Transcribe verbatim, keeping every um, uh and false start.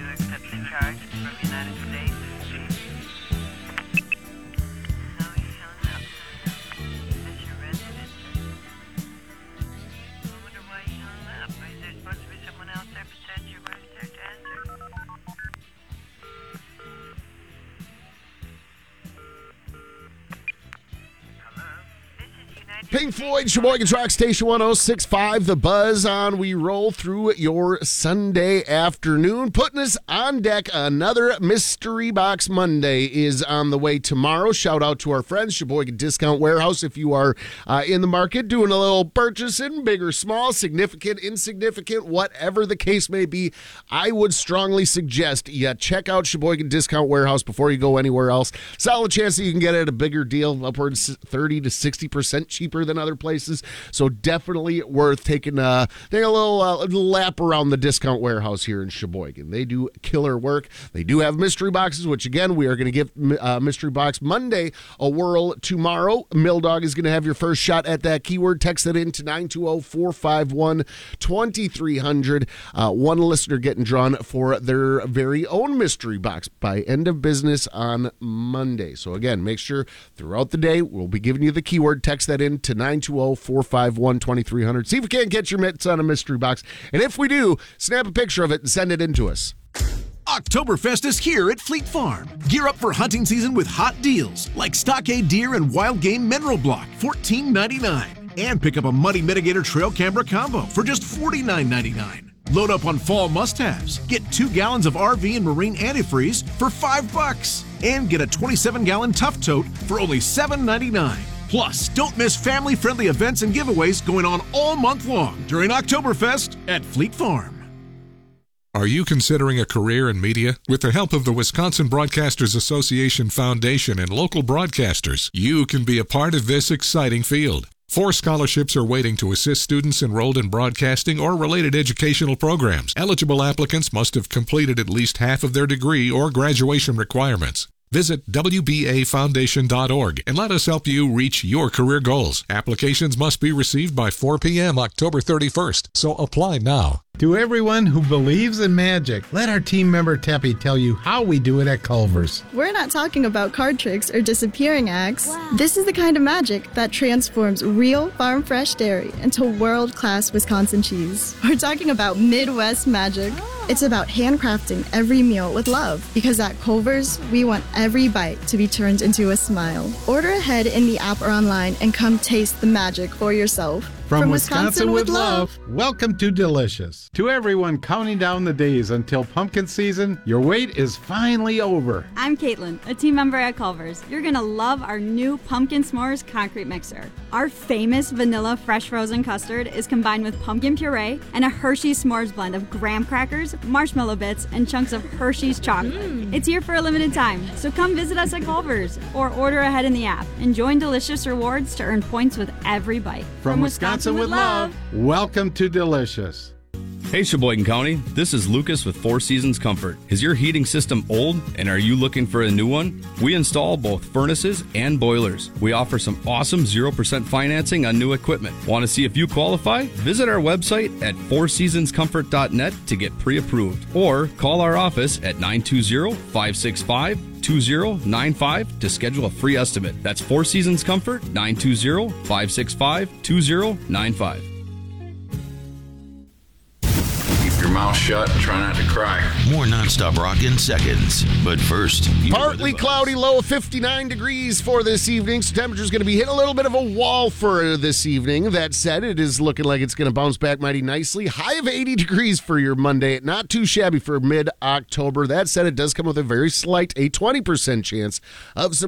accept the charge from the United States. No, he's hung up. Is this your residence? I wonder why he hung up. Is there supposed to be someone else there besides your wife there to answer? Pink Floyd, Sheboygan's Rock Station one oh six point five, The Buzz on. We roll through your Sunday afternoon. Putting us on deck, another Mystery Box Monday is on the way tomorrow. Shout out to our friends, Sheboygan Discount Warehouse. If you are uh, in the market doing a little purchasing, big or small, significant, insignificant, whatever the case may be, I would strongly suggest you check out Sheboygan Discount Warehouse before you go anywhere else. Solid chance that you can get it at a bigger deal, upwards thirty to sixty percent cheaper than other places, so definitely worth taking a, taking a little, uh, little lap around the Discount Warehouse here in Sheboygan. They do killer work. They do have mystery boxes, which again, we are going to give uh, Mystery Box Monday a whirl tomorrow. Mill Dog is going to have your first shot at that keyword. Text it in to nine two zero, four five one, two three zero zero. Uh, one listener getting drawn for their very own mystery box by end of business on Monday. So again, make sure throughout the day, we'll be giving you the keyword. Text that in to nine two zero, four five one, two three zero zero. See if we can't get your mitts on a mystery box. And if we do, snap a picture of it and send it in to us. Oktoberfest is here at Fleet Farm. Gear up for hunting season with hot deals like Stockade Deer and Wild Game Mineral Block, fourteen ninety-nine. And pick up a Muddy Mitigator Trail Camera Combo for just forty-nine ninety-nine. Load up on fall must-haves. Get two gallons of R V and marine antifreeze for five bucks. And get a twenty-seven gallon Tough Tote for only seven ninety-nine. Plus, don't miss family-friendly events and giveaways going on all month long during Oktoberfest at Fleet Farm. Are you considering a career in media? With the help of the Wisconsin Broadcasters Association Foundation and local broadcasters, you can be a part of this exciting field. Four scholarships are waiting to assist students enrolled in broadcasting or related educational programs. Eligible applicants must have completed at least half of their degree or graduation requirements. Visit W B A foundation dot org and let us help you reach your career goals. Applications must be received by four p.m. October thirty-first, so apply now. To everyone who believes in magic, let our team member Teppy tell you how we do it at Culver's. We're not talking about card tricks or disappearing acts. Wow. This is the kind of magic that transforms real farm-fresh dairy into world-class Wisconsin cheese. We're talking about Midwest magic. Oh. It's about handcrafting every meal with love, because at Culver's, we want every bite to be turned into a smile. Order ahead in the app or online and come taste the magic for yourself. From, From Wisconsin, Wisconsin with love, love, welcome to Delicious. To everyone counting down the days until pumpkin season, your wait is finally over. I'm Caitlin, a team member at Culver's. You're going to love our new Pumpkin S'mores concrete mixer. Our famous vanilla fresh frozen custard is combined with pumpkin puree and a Hershey's S'mores blend of graham crackers, marshmallow bits, and chunks of Hershey's chocolate. Mm. It's here for a limited time, so come visit us at Culver's or order ahead in the app and join Delicious Rewards to earn points with every bite. From, From Wisconsin, Wisconsin with love, welcome to Delicious. Hey Sheboygan County, this is Lucas with Four Seasons Comfort. Is your heating system old and are you looking for a new one? We install both furnaces and boilers. We offer some awesome zero percent financing on new equipment. Want to see if you qualify? Visit our website at four seasons comfort dot net to get pre-approved or call our office at nine two zero, five six five, two zero nine five to schedule a free estimate. That's Four Seasons Comfort, nine two zero, five six five, two zero nine five. Your mouth shut and try not to cry. More nonstop rock in seconds. But first, partly cloudy, low of fifty-nine degrees for this evening. So temperature's going to be hitting a little bit of a wall for this evening. That said, it is looking like it's going to bounce back mighty nicely. High of eighty degrees for your Monday. Not too shabby for mid-October. That said, it does come with a very slight, a twenty percent chance of some